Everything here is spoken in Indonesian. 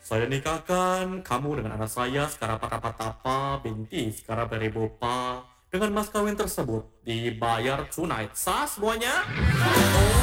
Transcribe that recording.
Saya nikahkan kamu dengan anak saya sekarang Pakapatapa binti sekarang Beribopa. Dengan mas kawin tersebut dibayar tunai. Sah semuanya?